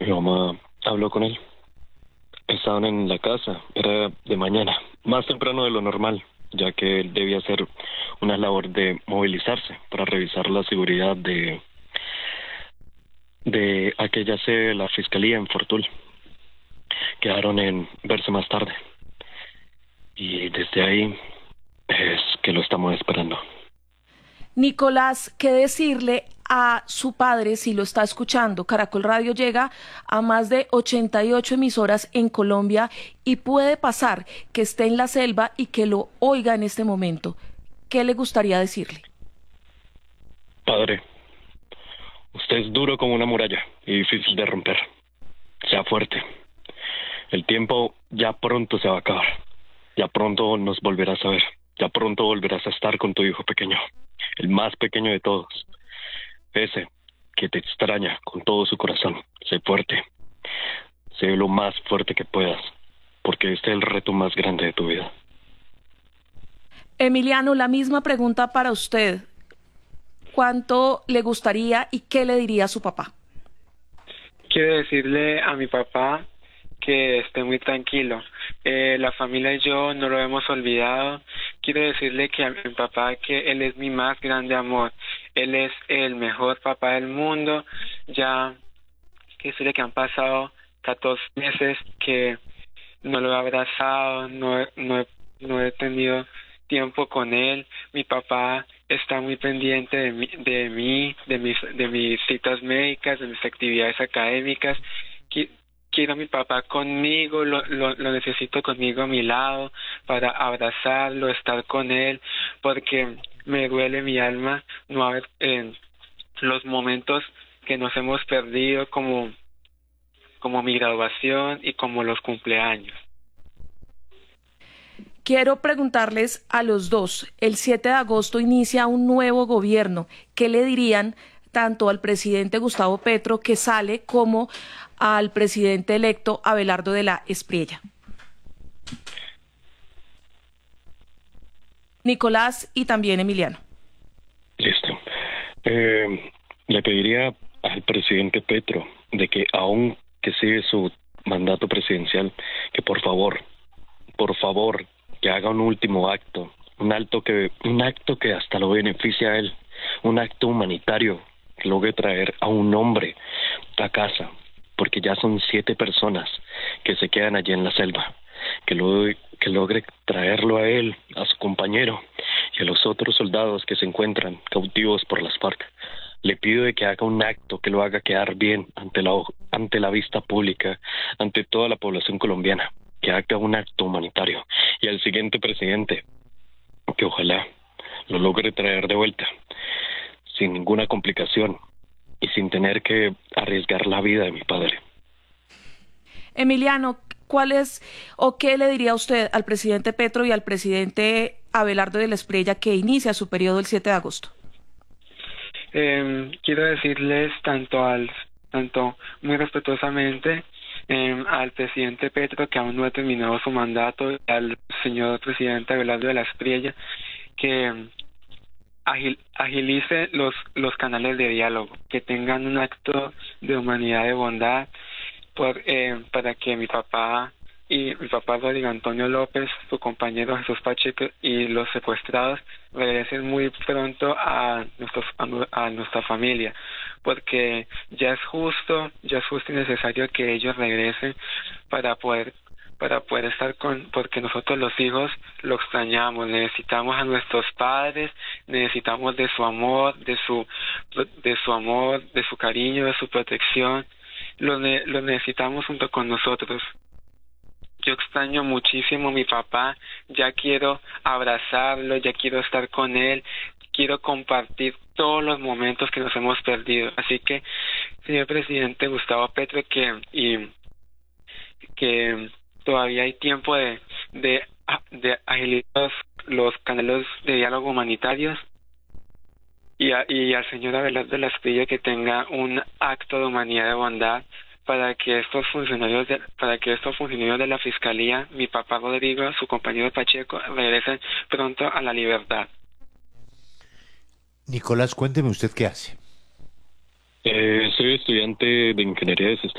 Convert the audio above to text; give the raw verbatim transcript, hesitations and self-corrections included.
Mi mamá habló con él. Estaban en la casa, era de mañana, más temprano de lo normal, ya que él debía hacer una labor de movilizarse para revisar la seguridad de, de aquella sede de la fiscalía en Fortul. Quedaron en verse más tarde. Y desde ahí es que lo estamos esperando. Nicolás, ¿qué decirle a su padre si lo está escuchando? Caracol Radio llega a más de ochenta y ocho emisoras en Colombia y puede pasar que esté en la selva y que lo oiga en este momento. ¿Qué le gustaría decirle? Padre, usted es duro como una muralla y difícil de romper. Sea fuerte. El tiempo ya pronto se va a acabar. Ya pronto nos volverás a ver. Ya pronto volverás a estar con tu hijo pequeño, el más pequeño de todos. Ese que te extraña con todo su corazón. Sé fuerte. Sé lo más fuerte que puedas, porque este es el reto más grande de tu vida. Emiliano, la misma pregunta para usted. ¿Cuánto le gustaría y qué le diría a su papá? Quiero decirle a mi papá que esté muy tranquilo. Eh, la familia y yo no lo hemos olvidado. Quiero decirle que a mi papá que él es mi más grande amor. Él es el mejor papá del mundo. Ya, quiero decirle que han pasado catorce meses que no lo he abrazado, no, he- no, he- no he tenido tiempo con él. Mi papá está muy pendiente de mí, de mí, de mis, de mis citas médicas, de mis actividades académicas. Qui- Quiero a mi papá conmigo, lo, lo, lo necesito conmigo a mi lado para abrazarlo, estar con él, porque me duele mi alma no haber en los momentos que nos hemos perdido, como, como mi graduación y como los cumpleaños. Quiero preguntarles a los dos, el siete de agosto inicia un nuevo gobierno. ¿Qué le dirían tanto al presidente Gustavo Petro, que sale, como al presidente electo Abelardo de la Espriella? Nicolás y también Emiliano. Listo. Eh, le pediría al presidente Petro de que, aun que sigue su mandato presidencial, que por favor, por favor, que haga un último acto, un acto que, un acto que hasta lo beneficie a él, un acto humanitario que logre traer a un hombre a casa, porque ya son siete personas que se quedan allí en la selva, que, lo, que logre traerlo a él, a su compañero y a los otros soldados que se encuentran cautivos por las FARC. Le pido de que haga un acto que lo haga quedar bien ante la, ante la vista pública, ante toda la población colombiana, que haga un acto humanitario. Y al siguiente presidente, que ojalá lo logre traer de vuelta, sin ninguna complicación y sin tener que arriesgar la vida de mi padre. Emiliano, ¿cuál es o qué le diría usted al presidente Petro y al presidente Abelardo de la Espriella, que inicia su periodo el siete de agosto? Eh, quiero decirles tanto al, tanto muy respetuosamente eh, al presidente Petro, que aún no ha terminado su mandato, y al señor presidente Abelardo de la Espriella, que agil, agilice los, los canales de diálogo, que tengan un acto de humanidad, de bondad, por, eh, para que mi papá y mi papá Rodrigo Antonio López, su compañero Jesús Pacheco y los secuestrados regresen muy pronto a, nuestros, a, nu- a nuestra familia, porque ya es justo, ya es justo y necesario que ellos regresen para poder para poder estar con, porque nosotros los hijos lo extrañamos, necesitamos a nuestros padres, necesitamos de su amor, de su de su amor, de su cariño, de su protección, lo, ne- lo necesitamos junto con nosotros. Yo extraño muchísimo a mi papá, ya quiero abrazarlo, ya quiero estar con él, quiero compartir todos los momentos que nos hemos perdido. Así que, señor presidente Gustavo Petro, que y que todavía hay tiempo de de, de agilizar los, los canales de diálogo humanitarios, y, a, y al señor Abelardo de la Espriella que tenga un acto de humanidad, de bondad, para que estos funcionarios de, para que estos funcionarios de la Fiscalía, mi papá Rodrigo, su compañero Pacheco, regresen pronto a la libertad. Nicolás, cuénteme usted qué hace. Eh, soy estudiante de ingeniería de sistemas.